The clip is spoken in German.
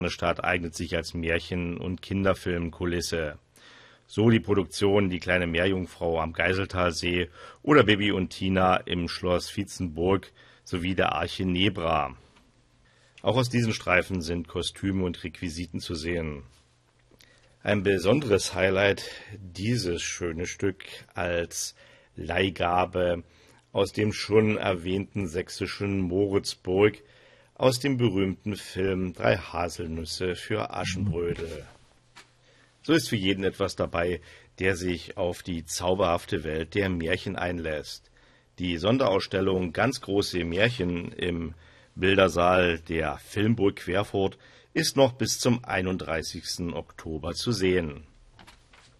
Stadt eignet sich als Märchen- und Kinderfilmkulisse. So die Produktion Die kleine Meerjungfrau am Geiseltalsee oder Bibi und Tina im Schloss Vietzenburg sowie der Arche Nebra. Auch aus diesen Streifen sind Kostüme und Requisiten zu sehen. Ein besonderes Highlight dieses schöne Stück als Leihgabe aus dem schon erwähnten sächsischen Moritzburg aus dem berühmten Film Drei Haselnüsse für Aschenbrödel. So ist für jeden etwas dabei, der sich auf die zauberhafte Welt der Märchen einlässt. Die Sonderausstellung Ganz große Märchen im Bildersaal der Filmburg Querfurt ist noch bis zum 31. Oktober zu sehen.